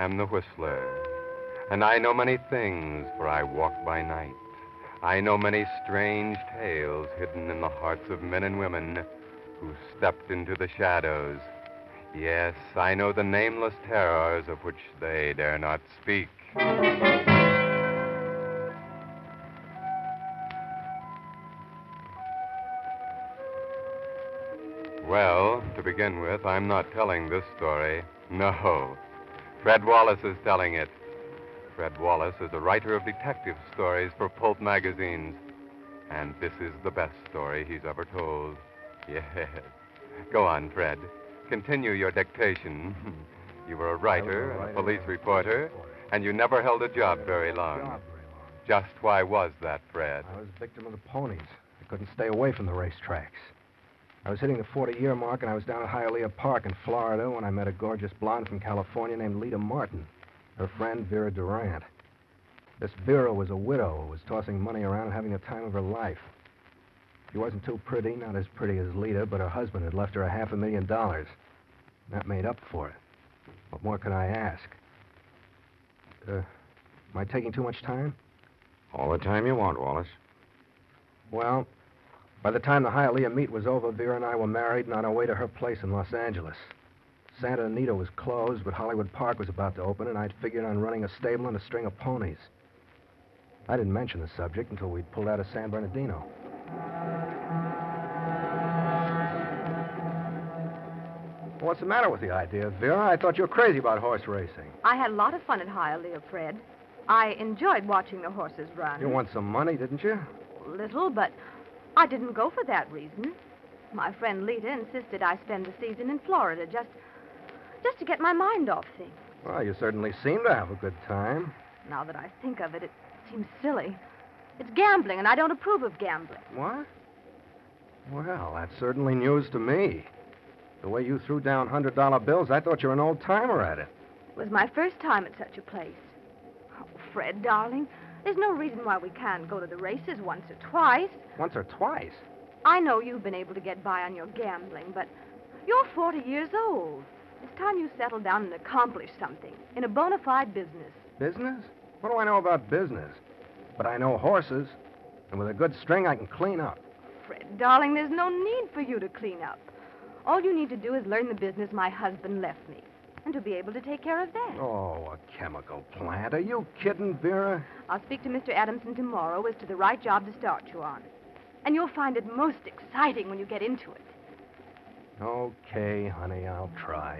am the Whistler, and I know many things, for I walk by night. I know many strange tales hidden in the hearts of men and women who stepped into the shadows. Yes, I know the nameless terrors of which they dare not speak. Well, to begin with, I'm not telling this story. No. Fred Wallace is telling it. Fred Wallace is a writer of detective stories for pulp magazines. And this is the best story he's ever told. Yes. Go on, Fred. Continue your dictation. You were a writer and a police reporter, and you never held a job very long. Just why was that, Fred? I was a victim of the ponies. I couldn't stay away from the racetracks. I was hitting the 40-year mark, and I was down at Hialeah Park in Florida when I met a gorgeous blonde from California named Lita Martin, her friend Vera Durant. This Vera was a widow who was tossing money around and having the time of her life. She wasn't too pretty, not as pretty as Lita, but her husband had left her $500,000. That made up for it. What more could I ask? Am I taking too much time? All the time you want, Wallace. Well, by the time the Hialeah meet was over, Vera and I were married and on our way to her place in Los Angeles. Santa Anita was closed, but Hollywood Park was about to open, and I'd figured on running a stable and a string of ponies. I didn't mention the subject until we'd pulled out of San Bernardino. What's the matter with the idea, Vera? I thought you were crazy about horse racing. I had a lot of fun at Hialeah, Fred. I enjoyed watching the horses run. You won some money, didn't you? Little, but I didn't go for that reason. My friend Lita insisted I spend the season in Florida just to get my mind off things. Well, you certainly seem to have a good time. Now that I think of it, it seems silly. It's gambling, and I don't approve of gambling. What? Well, that's certainly news to me. The way you threw down $100 bills, I thought you were an old-timer at it. It was my first time at such a place. Oh, Fred, darling, there's no reason why we can't go to the races once or twice. Once or twice? I know you've been able to get by on your gambling, but you're 40 years old. It's time you settled down and accomplished something in a bona fide business. Business? What do I know about business? But I know horses, and with a good string, I can clean up. Fred, darling, there's no need for you to clean up. All you need to do is learn the business my husband left me, and to be able to take care of that. Oh, a chemical plant. Are you kidding, Vera? I'll speak to Mr. Adamson tomorrow as to the right job to start you on. And you'll find it most exciting when you get into it. Okay, honey, I'll try.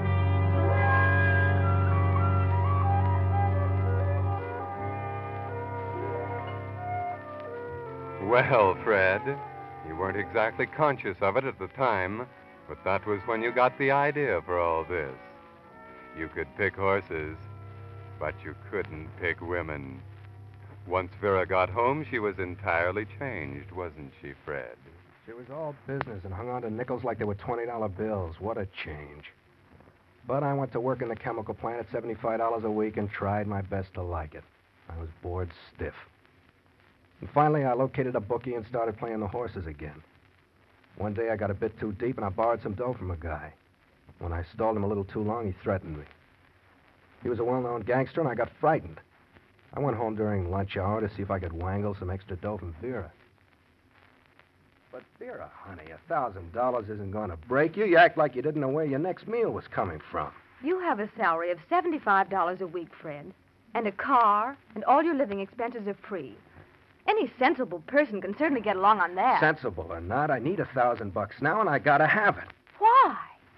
Well, Fred, you weren't exactly conscious of it at the time, but that was when you got the idea for all this. You could pick horses, but you couldn't pick women. Once Vera got home, she was entirely changed, wasn't she, Fred? She was all business and hung on to nickels like they were $20 bills. What a change. But I went to work in the chemical plant at $75 a week and tried my best to like it. I was bored stiff. And finally, I located a bookie and started playing the horses again. One day, I got a bit too deep, and I borrowed some dough from a guy. When I stalled him a little too long, he threatened me. He was a well-known gangster, and I got frightened. I went home during lunch hour to see if I could wangle some extra dough from Vera. But Vera, honey, $1,000 isn't going to break you. You act like you didn't know where your next meal was coming from. You have a salary of $75 a week, Fred, and a car, and all your living expenses are free. Any sensible person can certainly get along on that. Sensible or not, I need $1,000 now, and I gotta have it. Why?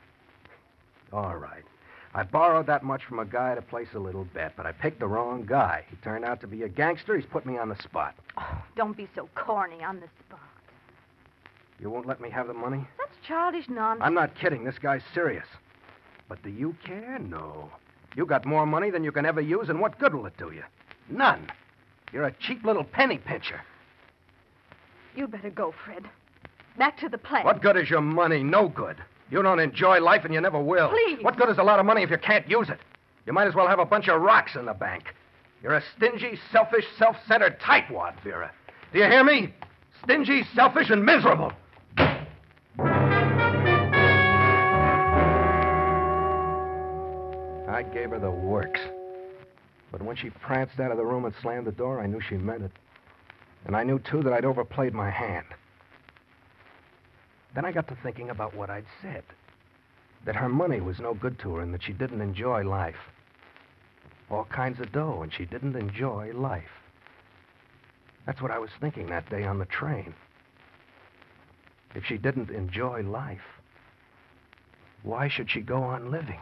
All right. I borrowed that much from a guy to place a little bet, but I picked the wrong guy. He turned out to be a gangster. He's put me on the spot. Oh, don't be so corny on the spot. You won't let me have the money? That's childish nonsense. I'm not kidding. This guy's serious. But do you care? No. You got more money than you can ever use, and what good will it do you? None. You're a cheap little penny pincher. You'd better go, Fred. Back to the plant. What good is your money? No good. You don't enjoy life, and you never will. Please. What good is a lot of money if you can't use it? You might as well have a bunch of rocks in the bank. You're a stingy, selfish, self-centered tightwad, Vera. Do you hear me? Stingy, selfish, and miserable. I I gave her the works. But when she pranced out of the room and slammed the door, I knew she meant it. And I knew, too, that I'd overplayed my hand. Then I got to thinking about what I'd said. That her money was no good to her and that she didn't enjoy life. All kinds of dough, and she didn't enjoy life. That's what I was thinking that day on the train. If she didn't enjoy life, why should she go on living?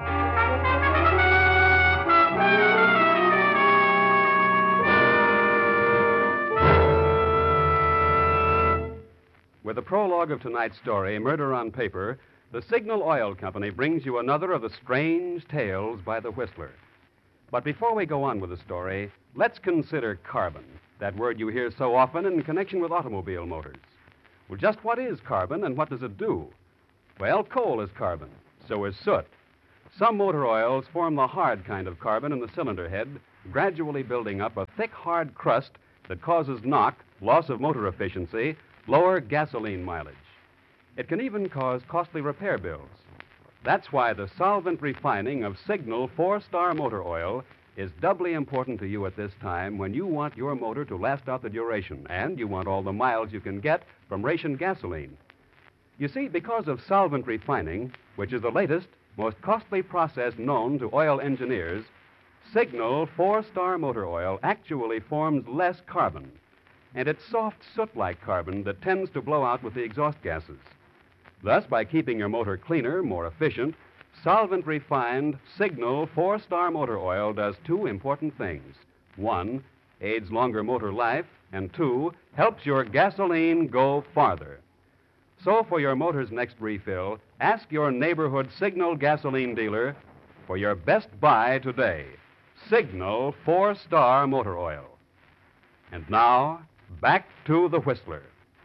With the prologue of tonight's story, Murder on Paper, the Signal Oil Company brings you another of the strange tales by the Whistler. But before we go on with the story, let's consider carbon, that word you hear so often in connection with automobile motors. Well, just what is carbon and what does it do? Well, coal is carbon. So is soot. Some motor oils form the hard kind of carbon in the cylinder head, gradually building up a thick, hard crust that causes knock, loss of motor efficiency, lower gasoline mileage. It can even cause costly repair bills. That's why the solvent refining of Signal 4-Star Motor Oil is doubly important to you at this time when you want your motor to last out the duration and you want all the miles you can get from ration gasoline. You see, because of solvent refining, which is the latest, most costly process known to oil engineers, Signal 4-Star Motor Oil actually forms less carbon, and it's soft soot-like carbon that tends to blow out with the exhaust gases. Thus, by keeping your motor cleaner, more efficient, solvent-refined Signal 4-Star Motor Oil does two important things. One, aids longer motor life, and two, helps your gasoline go farther. So for your motor's next refill, ask your neighborhood Signal gasoline dealer for your best buy today. Signal 4-Star Motor Oil. And now, back to the Whistler.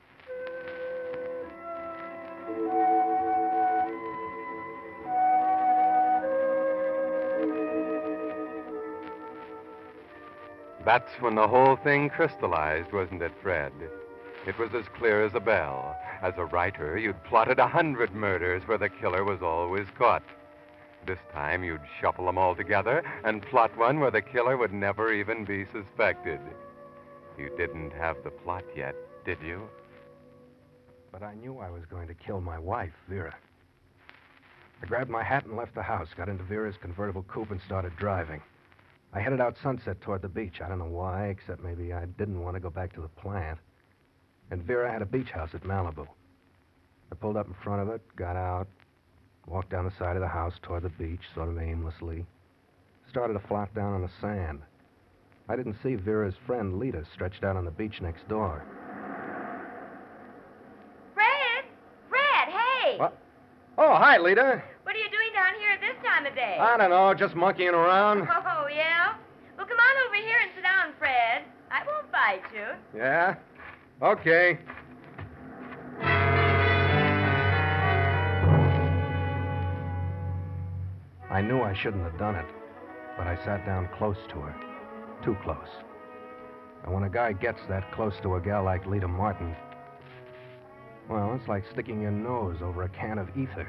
That's when the whole thing crystallized, wasn't it, Fred? It was as clear as a bell. As a writer, you'd plotted 100 murders where the killer was always caught. This time, you'd shuffle them all together and plot one where the killer would never even be suspected. You didn't have the plot yet, did you? But I knew I was going to kill my wife, Vera. I grabbed my hat and left the house, got into Vera's convertible coupe, and started driving. I headed out Sunset toward the beach. I don't know why, except maybe I didn't want to go back to the plant. And Vera had a beach house at Malibu. I pulled up in front of it, got out, walked down the side of the house toward the beach, sort of aimlessly. Started to flop down on the sand. I didn't see Vera's friend, Lita, stretched out on the beach next door. Fred! Fred, hey! What? Oh, hi, Lita. What are you doing down here at this time of day? I don't know, just monkeying around. Oh, yeah? Well, come on over here and sit down, Fred. I won't bite you. Yeah? Okay. I knew I shouldn't have done it, but I sat down close to her. Too close. And when a guy gets that close to a gal like Lita Martin, well, it's like sticking your nose over a can of ether.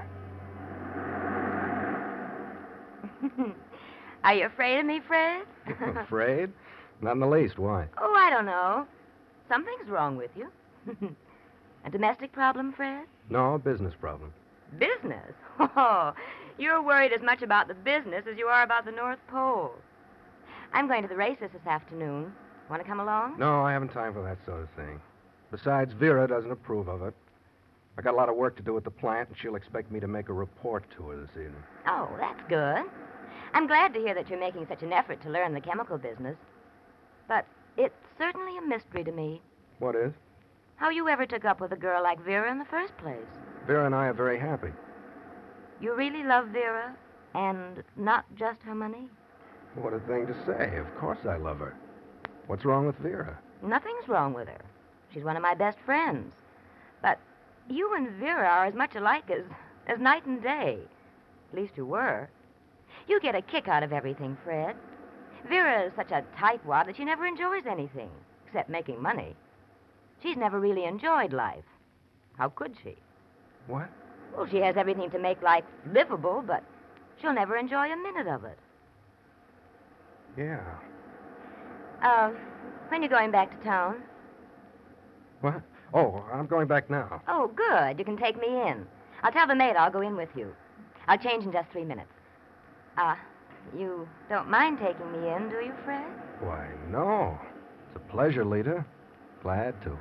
Are you afraid of me, Fred? Afraid? Not in the least. Why? Oh, I don't know. Something's wrong with you. A domestic problem, Fred? No, a business problem. Business? Oh, you're worried as much about the business as you are about the North Pole. I'm going to the races this afternoon. Want to come along? No, I haven't time for that sort of thing. Besides, Vera doesn't approve of it. I got a lot of work to do at the plant, and she'll expect me to make a report to her this evening. Oh, that's good. I'm glad to hear that you're making such an effort to learn the chemical business. But it's certainly a mystery to me What is? how you ever took up with a girl like Vera in the first place. Vera and I are very happy. You really love Vera, and not just her money? What a thing to say. Of course I love her. What's wrong with Vera? Nothing's wrong with her. She's one of my best friends. But you and Vera are as much alike as night and day. At least you were. You get a kick out of everything, Fred. Vera is such a tightwad that she never enjoys anything, except making money. She's never really enjoyed life. How could she? What? Well, she has everything to make life livable, but she'll never enjoy a minute of it. Yeah. When you going back to town? What? Oh, I'm going back now. Oh, good. You can take me in. I'll tell the maid I'll go in with you. I'll change in just 3 minutes. You don't mind taking me in, do you, Fred? Why, no. It's a pleasure, Lita. Glad to.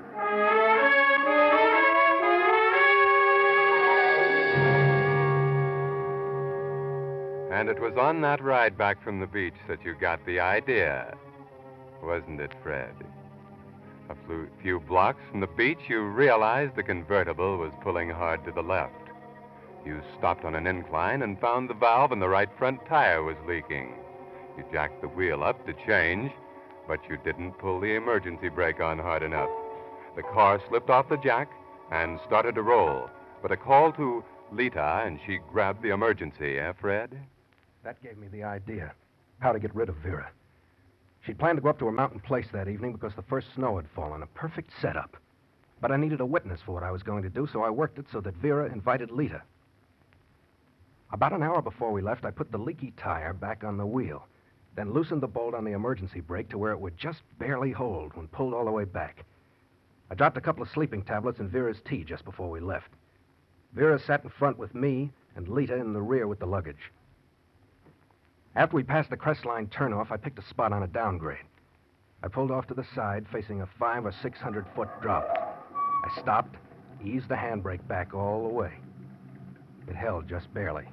And it was on that ride back from the beach that you got the idea, wasn't it, Fred? A few blocks from the beach, you realized the convertible was pulling hard to the left. You stopped on an incline and found the valve in the right front tire was leaking. You jacked the wheel up to change, but you didn't pull the emergency brake on hard enough. The car slipped off the jack and started to roll, but a call to Lita, and she grabbed the emergency, Fred? That gave me the idea. How to get rid of Vera. She'd planned to go up to her mountain place that evening because the first snow had fallen. A perfect setup. But I needed a witness for what I was going to do, so I worked it so that Vera invited Lita. About an hour before we left, I put the leaky tire back on the wheel, then loosened the bolt on the emergency brake to where it would just barely hold when pulled all the way back. I dropped a couple of sleeping tablets in Vera's tea just before we left. Vera sat in front with me and Lita in the rear with the luggage. After we passed the Crestline turnoff, I picked a spot on a downgrade. I pulled off to the side, facing a 500 or 600-foot drop. I stopped, eased the handbrake back all the way. It held just barely.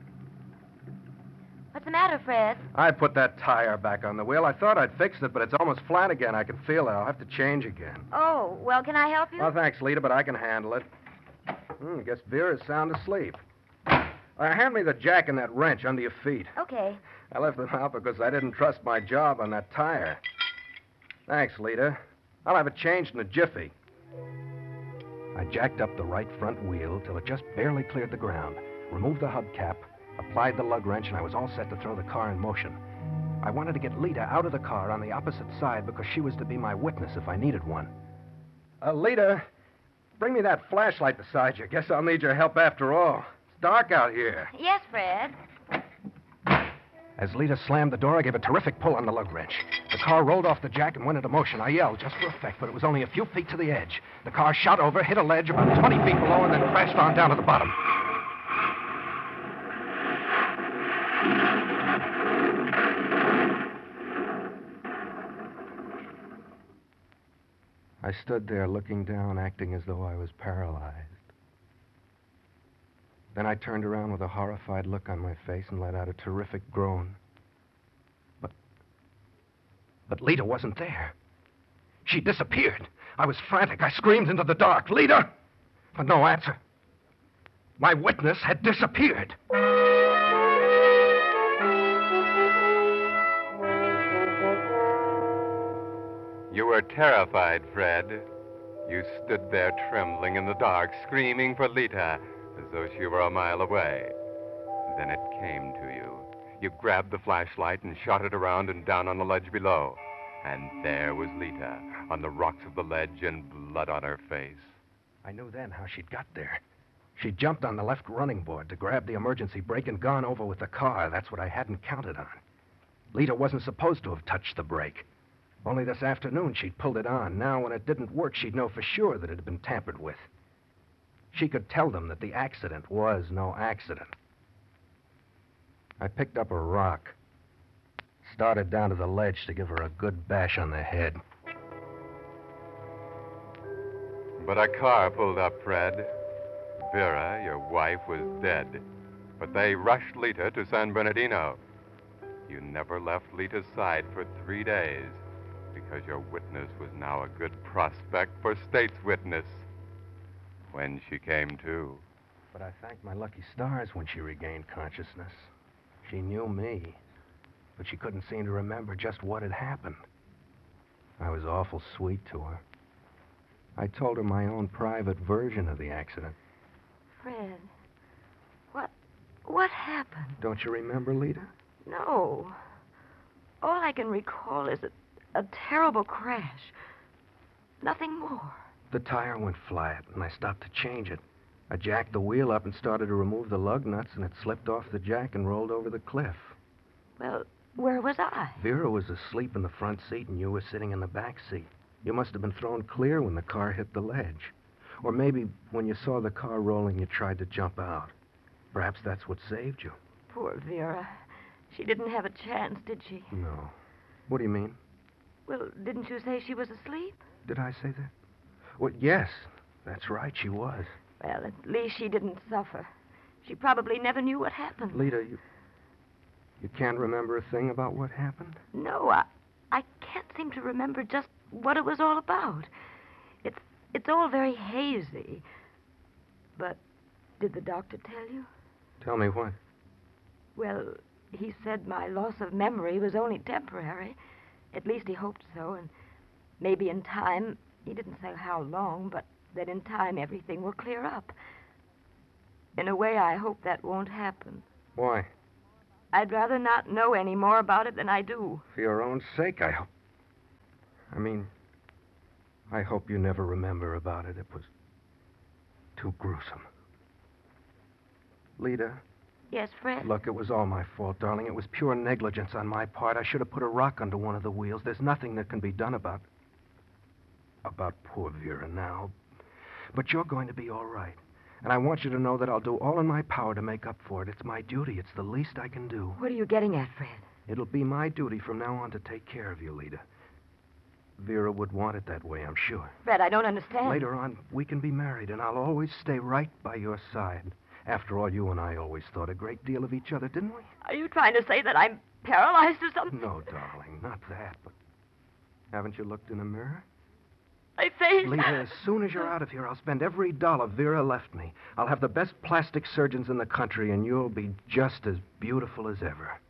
What's the matter, Fred? I put that tire back on the wheel. I thought I'd fixed it, but it's almost flat again. I can feel it. I'll have to change again. Oh, well, can I help you? Well, thanks, Lita, but I can handle it. Guess Vera's sound asleep. Hand me the jack and that wrench under your feet. Okay. I left them out because I didn't trust my job on that tire. Thanks, Lita. I'll have it changed in a jiffy. I jacked up the right front wheel till it just barely cleared the ground, removed the hubcap, applied the lug wrench, and I was all set to throw the car in motion. I wanted to get Lita out of the car on the opposite side because she was to be my witness if I needed one. Lita, bring me that flashlight beside you. Guess I'll need your help after all. It's dark out here. Yes, Fred. As Lita slammed the door, I gave a terrific pull on the lug wrench. The car rolled off the jack and went into motion. I yelled just for effect, but it was only a few feet to the edge. The car shot over, hit a ledge about 20 feet below, and then crashed on down to the bottom. I stood there looking down, acting as though I was paralyzed. Then I turned around with a horrified look on my face and let out a terrific groan. But Lita wasn't there. She disappeared. I was frantic. I screamed into the dark, "Lita!" But no answer. My witness had disappeared. You were terrified, Fred. You stood there trembling in the dark, screaming for Lita, as though she were a mile away. Then it came to you. You grabbed the flashlight and shot it around and down on the ledge below. And there was Lita, on the rocks of the ledge and blood on her face. I knew then how she'd got there. She'd jumped on the left running board to grab the emergency brake and gone over with the car. That's what I hadn't counted on. Lita wasn't supposed to have touched the brake. Only this afternoon she'd pulled it on. Now, when it didn't work, she'd know for sure that it had been tampered with. She could tell them that the accident was no accident. I picked up a rock, started down to the ledge to give her a good bash on the head. But a car pulled up, Fred. Vera, your wife, was dead. But they rushed Lita to San Bernardino. You never left Lita's side for 3 days because your witness was now a good prospect for state's witness when she came to. But I thanked my lucky stars when she regained consciousness. She knew me, but she couldn't seem to remember just what had happened. I was awful sweet to her. I told her my own private version of the accident. Fred, what happened? Don't you remember, Lita? No. All I can recall is a terrible crash. Nothing more. The tire went flat, and I stopped to change it. I jacked the wheel up and started to remove the lug nuts, and it slipped off the jack and rolled over the cliff. Well, where was I? Vera was asleep in the front seat, and you were sitting in the back seat. You must have been thrown clear when the car hit the ledge. Or maybe when you saw the car rolling, you tried to jump out. Perhaps that's what saved you. Poor Vera. She didn't have a chance, did she? No. What do you mean? Well, didn't you say she was asleep? Did I say that? Well, yes. That's right, she was. Well, at least she didn't suffer. She probably never knew what happened. Lita, you can't remember a thing about what happened? No, I can't seem to remember just what it was all about. It's all very hazy. But did the doctor tell you? Tell me what? Well, he said my loss of memory was only temporary. At least he hoped so, and maybe in time, he didn't say how long, but that in time everything will clear up. In a way, I hope that won't happen. Why? I'd rather not know any more about it than I do. For your own sake, I hope. I hope you never remember about it. It was too gruesome. Lita. Yes, Fred? Look, it was all my fault, darling. It was pure negligence on my part. I should have put a rock under one of the wheels. There's nothing that can be done about poor Vera now. But you're going to be all right. And I want you to know that I'll do all in my power to make up for it. It's my duty. It's the least I can do. What are you getting at, Fred? It'll be my duty from now on to take care of you, Lita. Vera would want it that way, I'm sure. Fred, I don't understand. Later on, we can be married, and I'll always stay right by your side. After all, you and I always thought a great deal of each other, didn't we? Are you trying to say that I'm paralyzed or something? No, darling, not that, but haven't you looked in a mirror? My face. Lita, as soon as you're out of here, I'll spend every dollar Vera left me. I'll have the best plastic surgeons in the country, and you'll be just as beautiful as ever.